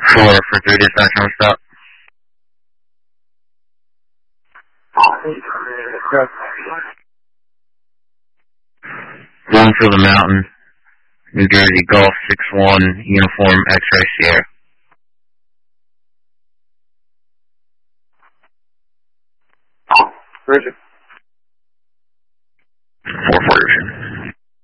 for 3 dispatch on stop. Bloomfield Mountain, New Jersey, Golf 61, uniform X-ray Sierra. Roger.